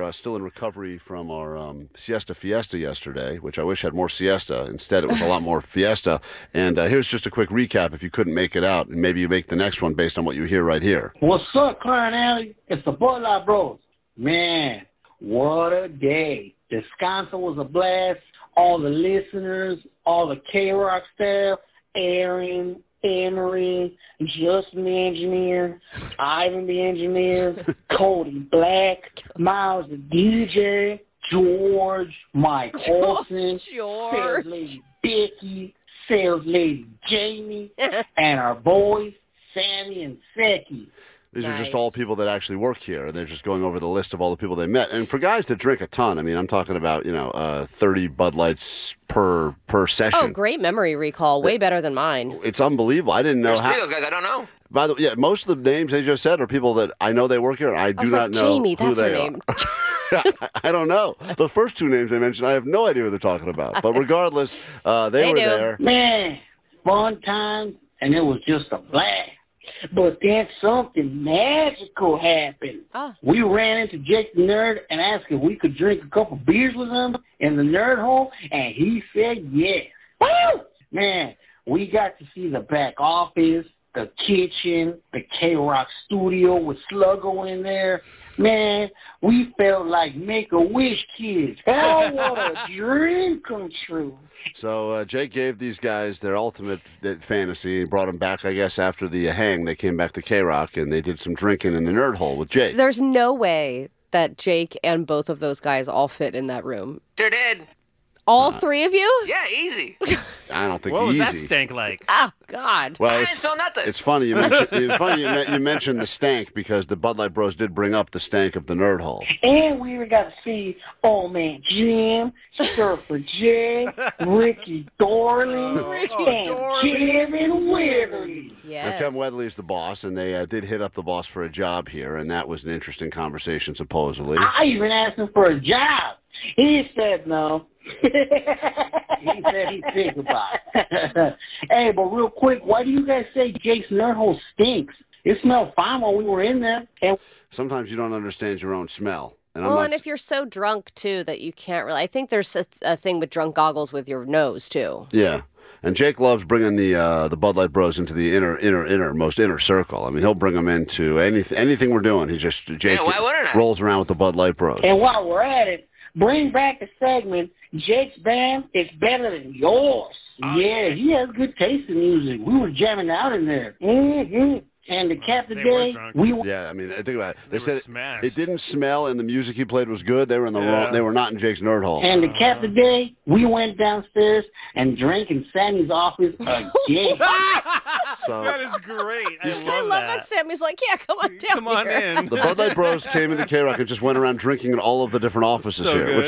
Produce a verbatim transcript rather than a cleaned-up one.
uh, still in recovery from our um, siesta fiesta yesterday, which I wish had more siesta. Instead, it was a lot more fiesta. And uh, here's just a quick recap if you couldn't make it out, and maybe you make the next one based on what you hear right here. What's up, Clarence Alley? It's the Bud Light Bros. Man, what a day. Descanso was a blast. All the listeners, all the K-Rock staff, Aaron, Emery, Justin the engineer, Ivan the engineer, Cody Black, Miles the D J, George, Mike Olson, George. Sales Lady Becky, Sales Lady Jamie, and our boys, Sammy and Seki. These Nice. are just all people that actually work here, and they're just going over the list of all the people they met. And for guys that drink a ton, I mean, I'm talking about, you know, uh, thirty Bud Lights per per session. Oh, great memory recall. Way better than mine. It's unbelievable. I didn't know There's how. three of those guys I don't know. By the way, yeah, most of the names they just said are people that I know they work here, and I do I was not like, know Jamie, who that's they her are. name. I don't know. The first two names they mentioned, I have no idea what they're talking about. But regardless, uh, they, They were do. there. Man, fun times, and it was just a blast. But then something magical happened. Oh. We ran into Jake the Nerd and asked if we could drink a couple beers with him in the Nerd Hole, and he said yes. Woo! Man, we got to see the back office, the kitchen, the K-Rock studio with Sluggo in there. Man, we felt like Make-A-Wish kids. Oh, what a dream come true. So uh, Jake gave these guys their ultimate f- fantasy. He brought them back, I guess, after the uh, hang. They came back to K-Rock, and they did some drinking in the Nerd Hole with Jake. There's no way that Jake and both of those guys all fit in that room. Sure did. All three of you? Yeah, easy. I don't think What was easy. that stank like? Oh, God. Well, I it's, didn't smell nothing. it's funny you mentioned. It's funny you, me- you mentioned the stank because the Bud Light Bros did bring up the stank of the Nerd Hole. And we even got to see Old Man Jim, Surfer Jay, Ricky Dorling, Oh, and Dorling. Kevin Weatherly. Now, Yes. Kevin Wedley is the boss, and they uh, did hit up the boss for a job here, and that was an interesting conversation, supposedly. I even asked him for a job. He said no. He said he'd think about it. Hey, but real quick, why do you guys say Jake's Nerd Hole stinks? It smelled fine while we were in there. And Sometimes you don't understand your own smell. And I'm Well, not and if you're so drunk, too, that you can't really... I think there's a, a thing with drunk goggles with your nose, too. Yeah. And Jake loves bringing the uh, the Bud Light Bros into the inner, inner, inner, most inner circle. I mean, he'll bring them into anything, anything we're doing. He just, Jake Yeah, why wouldn't I? rolls around with the Bud Light Bros. And while we're at it, bring back the segment, Jake's band is better than yours. Oh, yeah, he has good taste in music. We were jamming out in there. Mm-hmm. And to cap the They were day, drunk. we Yeah, I mean, think about it. They, They said were it, smashed. it didn't smell, and the music he played was good. They were in the Yeah. wrong. They were not in Jake's Nerd Hole. and to cap the day, we went downstairs and drank in Sammy's office again. So That is great. I love, I love that. Sammy's like, yeah, come on down Come on here. in. the Bud Light Bros came into K-Rock and just went around drinking in all of the different offices So here, good. which